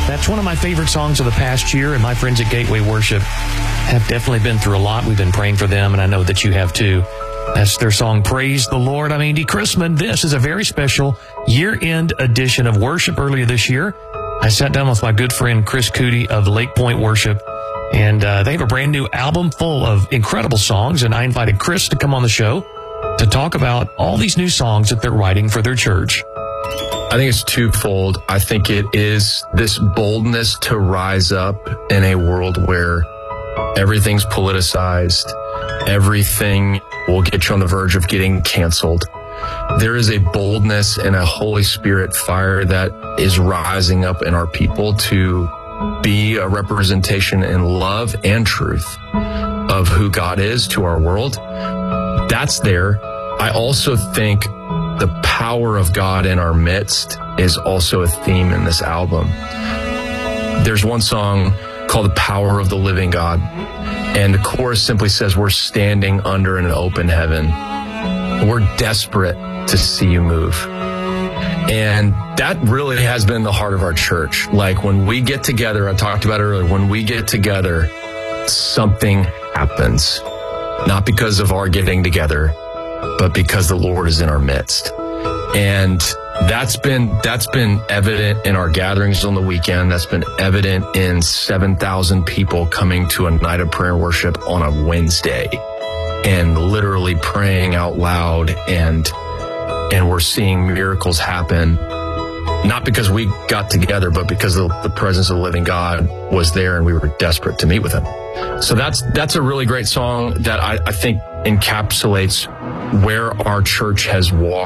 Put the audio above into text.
That's one of my favorite songs of the past year, and my friends at Gateway Worship have definitely been through a lot. We've been praying for them, and I know that you have too. That's their song, Praise the Lord. I'm Andy Chrisman. This is a very special year-end edition of worship. Earlier this year, I sat down with my good friend Chris Cootie of Lake Point Worship, and they have a brand new album full of incredible songs, and I invited Chris to come on the show to talk about all these new songs that they're writing for their church. I think it's twofold. I think it is this boldness to rise up in a world where everything's politicized, everything will get you on the verge of getting canceled. There is a boldness and a Holy Spirit fire that is rising up in our people to be a representation in love and truth of who God is to our world. That's there. I also think the power of God in our midst is also a theme in this album. There's one song called The Power of the Living God, and the chorus simply says, we're standing under an open heaven. We're desperate to see you move. And that really has been the heart of our church. Like when we get together, I talked about it earlier, when we get together, something happens. Not because of our getting together, but because the Lord is in our midst. And that's been evident in our gatherings on the weekend. That's been evident in 7,000 people coming to a night of prayer and worship on a Wednesday and literally praying out loud, and we're seeing miracles happen, not because we got together, but because the presence of the living God was there and we were desperate to meet with him. So that's a really great song that I think encapsulates where our church has walked